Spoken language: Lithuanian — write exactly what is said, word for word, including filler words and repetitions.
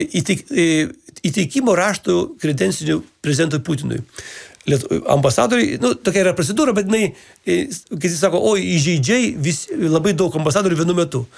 įteik, įteikimo raštų kredencinių prezidentui Putinui. Lietu, ambasadoriai, nu, tokia yra procedūra, bet jinai, kai jis sako, o įžeidžiai vis, labai daug ambasadorių vienu metu.